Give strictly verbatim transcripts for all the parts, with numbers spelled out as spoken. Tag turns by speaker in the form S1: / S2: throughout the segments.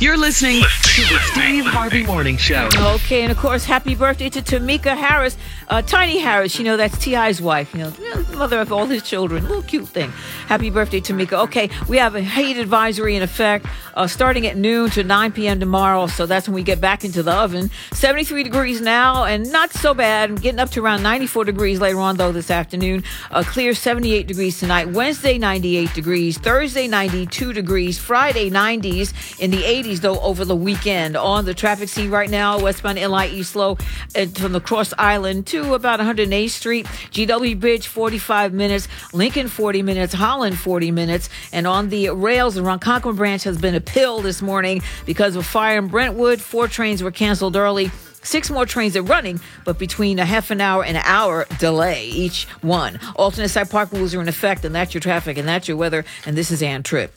S1: You're listening to the Steve Harvey Morning Show.
S2: Okay, and of course, happy birthday to Tamika Harris. Uh, Tiny Harris, you know, that's T I's wife, you know, mother of all his children. Little cute thing. Happy birthday, Tamika. Okay, we have a heat advisory in effect uh, starting at noon to nine p.m. tomorrow, so that's when we get back into the oven. seventy-three degrees now, and not so bad. Getting up to around ninety-four degrees later on, though, this afternoon. Uh, clear seventy-eight degrees tonight. Wednesday, ninety-eight degrees. Thursday, ninety-two degrees. Friday, nineties. In the eighties, though, over the weekend. On the traffic scene right now, westbound L I E slow uh, from the Cross Island to about one hundred eighth Street. G W Bridge, forty-five minutes. Lincoln, forty minutes. Holland, forty minutes. And on the rails, the Ronkonkoma branch has been a pill this morning because of fire in Brentwood. Four trains were canceled early. Six more trains are running, but between a half an hour and an hour delay each one. Alternate side park rules are in effect, and that's your traffic, and that's your weather, and this is Ann Tripp.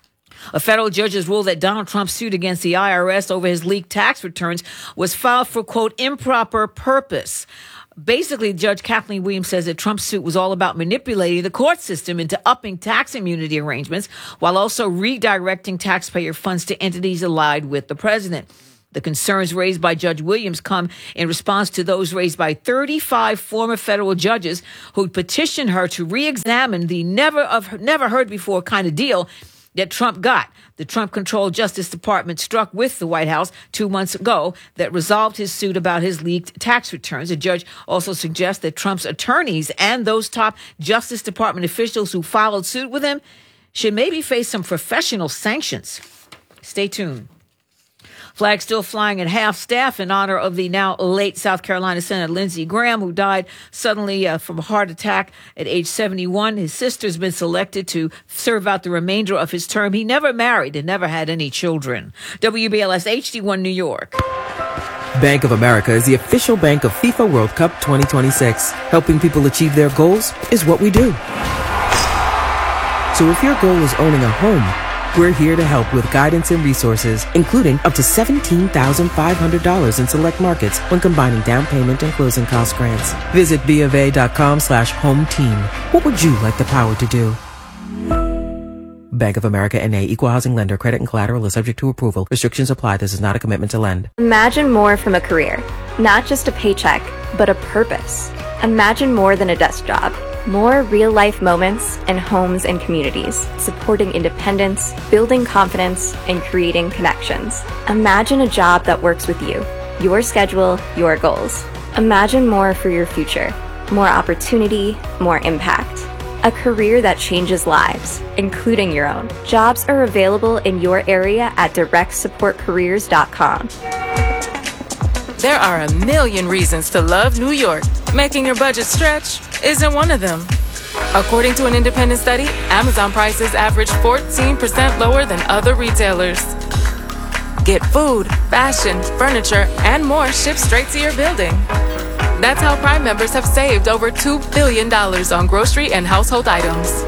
S2: A federal judge has ruled that Donald Trump's suit against the I R S over his leaked tax returns was filed for, quote, improper purpose. Basically, Judge Kathleen Williams says that Trump's suit was all about manipulating the court system into upping tax immunity arrangements while also redirecting taxpayer funds to entities allied with the president. The concerns raised by Judge Williams come in response to those raised by thirty-five former federal judges who petitioned her to re-examine the never of never heard before kind of deal that Trump got. The Trump-controlled Justice Department struck with the White House two months ago that resolved his suit about his leaked tax returns. The judge also suggests that Trump's attorneys and those top Justice Department officials who followed suit with him should maybe face some professional sanctions. Stay tuned. Flag still flying at half staff in honor of the now late South Carolina Senator Lindsey Graham, who died suddenly uh, from a heart attack at age seventy-one. His sister's been selected to serve out the remainder of his term. He never married and never had any children. W B L S H D one New York.
S3: Bank of America is the official bank of FIFA World Cup twenty twenty-six. Helping people achieve their goals is what we do. So if your goal is owning a home, we're here to help with guidance and resources, including up to seventeen thousand five hundred dollars in select markets when combining down payment and closing cost grants. Visit bofa.com slash home team. What would you like the power to do? Bank of America N A, Equal Housing Lender. Credit and collateral is subject to approval. Restrictions apply. This is not a commitment to lend.
S4: Imagine more from a career. Not just a paycheck, but a purpose. Imagine more than a desk job. More real-life moments and homes and communities, supporting independence, building confidence, and creating connections. Imagine a job that works with you, your schedule, your goals. Imagine more for your future. More opportunity, more impact. A career that changes lives, including your own. Jobs are available in your area at direct support careers dot com.
S5: There are a million reasons to love New York. Making your budget stretch isn't one of them. According to an independent study, Amazon prices average fourteen percent lower than other retailers. Get food, fashion, furniture, and more shipped straight to your building. That's how Prime members have saved over two billion dollars on grocery and household items.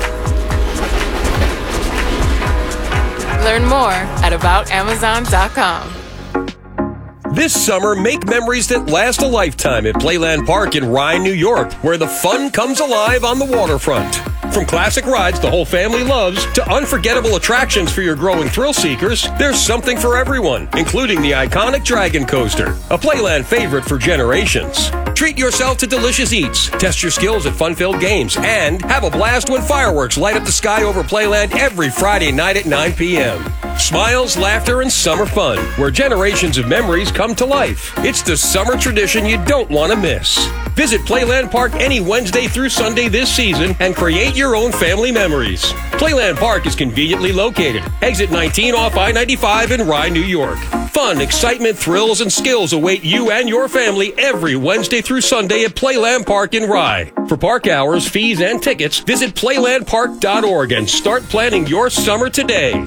S5: Learn more at about amazon dot com.
S6: This summer, make memories that last a lifetime at Playland Park in Rye, New York, where the fun comes alive on the waterfront. From classic rides the whole family loves to unforgettable attractions for your growing thrill seekers, there's something for everyone, including the iconic Dragon Coaster, a Playland favorite for generations. Treat yourself to delicious eats, test your skills at fun-filled games, and have a blast when fireworks light up the sky over Playland every Friday night at nine p.m. Smiles, laughter, and summer fun, where generations of memories come to life. It's the summer tradition you don't want to miss. Visit Playland Park any Wednesday through Sunday this season and create your own family memories. Playland Park is conveniently located. Exit nineteen off I ninety-five in Rye, New York. Fun, excitement, thrills, and skills await you and your family every Wednesday through Sunday at Playland Park in Rye. For park hours, fees, and tickets, visit playland park dot org and start planning your summer today.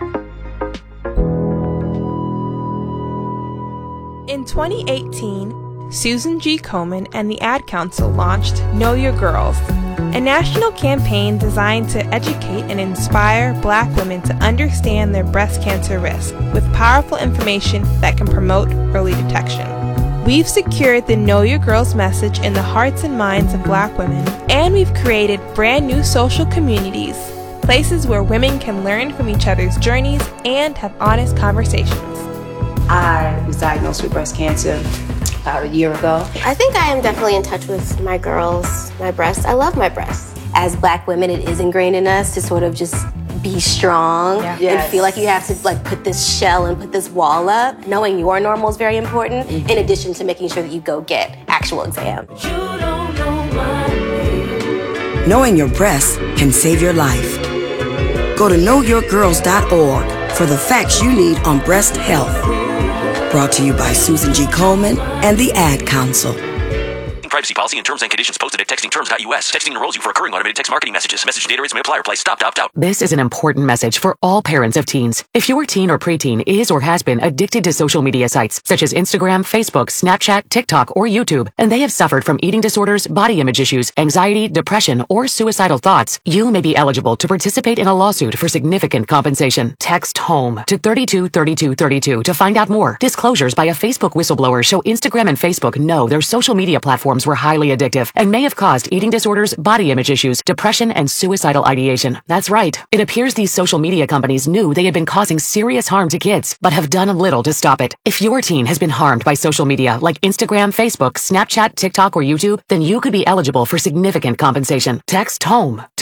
S7: In twenty eighteen, Susan G. Komen and the Ad Council launched Know Your Girls, a national campaign designed to educate and inspire Black women to understand their breast cancer risk with powerful information that can promote early detection. We've secured the Know Your Girls message in the hearts and minds of Black women, and we've created brand new social communities places where women can learn from each other's journeys and have honest conversations.
S8: I was diagnosed with breast cancer about a year ago.
S9: I think I am definitely in touch with my girls, my breasts. I love my breasts. As Black women, it is ingrained in us to sort of just be strong yeah.
S8: yes.
S9: and feel like you have to like put this shell and put this wall up. Knowing your normal is very important, mm-hmm. in addition to making sure that you go get actual exams.
S10: You don't know my name.
S11: Knowing your breasts can save your life. Go to know your girls dot org for the facts you need on breast health. Brought to you by Susan G. Komen and the Ad Council.
S12: Privacy policy and terms and conditions posted at texting terms dot U S. Texting enrolls you for recurring automated text marketing messages. Message data rates may apply. Reply stop, opt out.
S13: This is an important message for all parents of teens. If your teen or preteen is or has been addicted to social media sites such as Instagram, Facebook, Snapchat, TikTok, or YouTube, and they have suffered from eating disorders, body image issues, anxiety, depression, or suicidal thoughts, you may be eligible to participate in a lawsuit for significant compensation. Text HOME to thirty-two thirty-two thirty-two to find out more. Disclosures by a Facebook whistleblower show Instagram and Facebook know their social media platforms were highly addictive and may have caused eating disorders, body image issues, depression, and suicidal ideation. That's right. It appears these social media companies knew they had been causing serious harm to kids, but have done little to stop it. If your teen has been harmed by social media like Instagram, Facebook, Snapchat, TikTok, or YouTube, then you could be eligible for significant compensation. Text HOME to